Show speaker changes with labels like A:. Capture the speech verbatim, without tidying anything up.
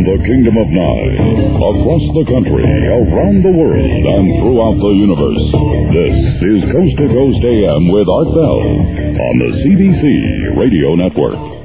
A: the Kingdom of Nye, across the country, around the world, and throughout the universe. This is Coast to Coast A M with Art Bell on the C B C Radio Network.